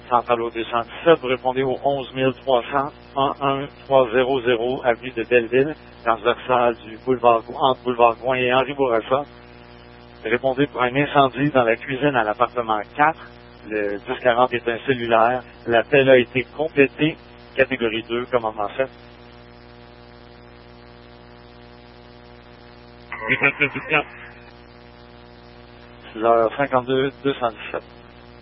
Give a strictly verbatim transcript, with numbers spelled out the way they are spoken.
centrale au deux cent dix-sept, vous répondez au onze mille trois cents, onze mille trois cents, avenue de Belleville, transversale du boulevard, entre boulevard Gouin et Henri Bourassa. Répondez pour un incendie dans la cuisine à l'appartement quatre. Le dix quarante est un cellulaire. L'appel a été complété. Catégorie deux, commandement sept. six heures cinquante-deux, deux cent dix-sept.